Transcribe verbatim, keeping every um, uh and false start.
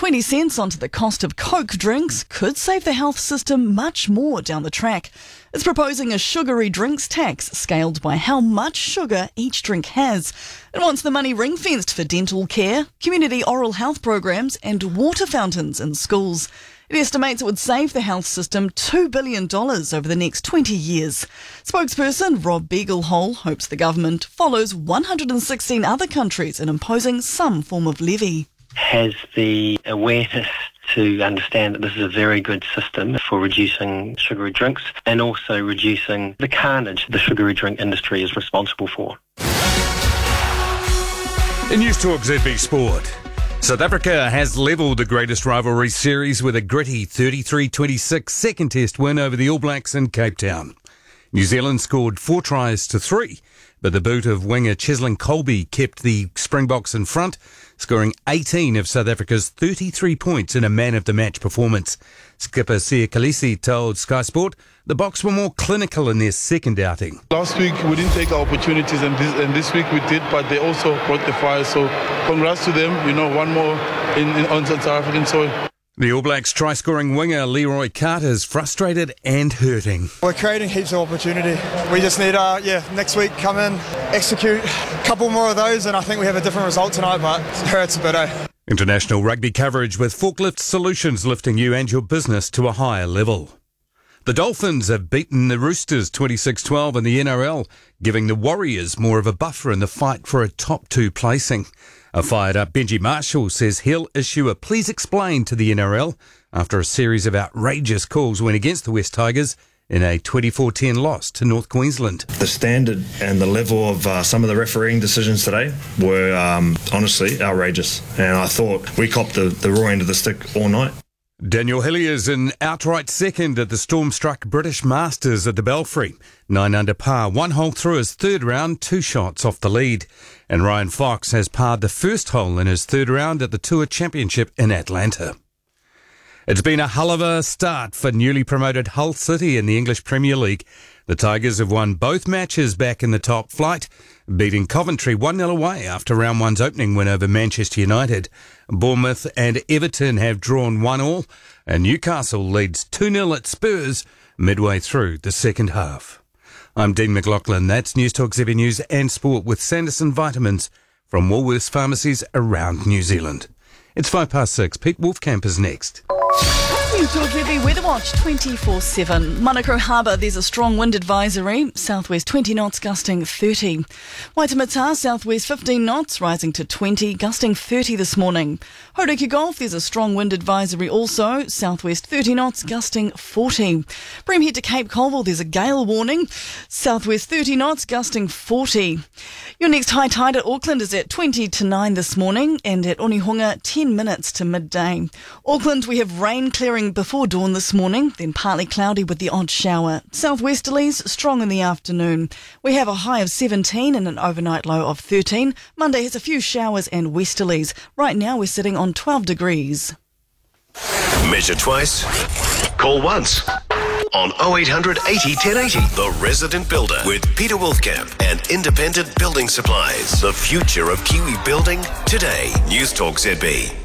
twenty cents onto the cost of Coke drinks could save the health system much more down the track. It's proposing a sugary drinks tax scaled by how much sugar each drink has. It wants the money ring-fenced for dental care, community oral health programs and water fountains in schools. It estimates it would save the health system two billion dollars over the next twenty years. Spokesperson Rob Beaglehole hopes the government follows one hundred sixteen other countries in imposing some form of levy. Has the awareness to understand that this is a very good system for reducing sugary drinks and also reducing the carnage the sugary drink industry is responsible for. In News Talk Z B Sport, South Africa has levelled the greatest rivalry series with a gritty thirty-three twenty-six second test win over the All Blacks in Cape Town. New Zealand scored four tries to three, but the boot of winger Cheslin Colby kept the Springboks in front, scoring eighteen of South Africa's thirty-three points in a man-of-the-match performance. Skipper Siya Kolisi told Sky Sport the Boks were more clinical in their second outing. Last week we didn't take our opportunities and this, and this week we did, but they also brought the fire, so congrats to them. You know, one more in, in on South African soil. The All Blacks try-scoring winger Leroy Carter is frustrated and hurting. We're creating heaps of opportunity. We just need, uh, yeah, next week come in, execute a couple more of those, and I think we have a different result tonight, but it hurts a bit, eh? International rugby coverage with Forklift Solutions lifting you and your business to a higher level. The Dolphins have beaten the Roosters twenty-six twelve in the N R L, giving the Warriors more of a buffer in the fight for a top two placing. A fired-up Benji Marshall says he'll issue a please explain to the N R L after a series of outrageous calls went against the West Tigers in a twenty-four ten loss to North Queensland. The standard and the level of uh, some of the refereeing decisions today were um, honestly outrageous, and I thought we copped the, the raw end of the stick all night. Daniel Hilliers in outright second at the storm-struck British Masters at the Belfry. Nine under par, one hole through his third round, two shots off the lead. And Ryan Fox has parred the first hole in his third round at the Tour Championship in Atlanta. It's been a hell of a start for newly promoted Hull City in the English Premier League. The Tigers have won both matches back in the top flight, beating Coventry one nil away after round one's opening win over Manchester United. Bournemouth and Everton have drawn one all, and Newcastle leads two nil at Spurs midway through the second half. I'm Dean McLaughlin. That's News Talk Z B News and Sport with Sanderson Vitamins from Woolworths pharmacies around New Zealand. It's five past six. Pete Wolfcamp is next. News Talk Z B Weather Watch twenty-four seven. Manukau Harbour, there's a strong wind advisory. Southwest twenty knots, gusting thirty. Waitemata, southwest fifteen knots, rising to twenty, gusting thirty this morning. Hauraki Gulf, there's a strong wind advisory also. Southwest thirty knots, gusting forty. Breamhead to Cape Colville, there's a gale warning. Southwest thirty knots, gusting forty. Your next high tide at Auckland is at twenty to nine this morning, and at Onehunga, ten minutes to midday. Auckland, we have rain clearing before dawn this morning, then partly cloudy with the odd shower. Southwesterlies strong in the afternoon. We have a high of seventeen and an overnight low of thirteen. Monday has a few showers and westerlies. Right now we're sitting on twelve degrees. Measure twice, call once. On oh eight hundred eighty ten eighty, The Resident Builder with Peter Wolfcamp and Independent Building Supplies. The future of Kiwi building today. News Talk Z B.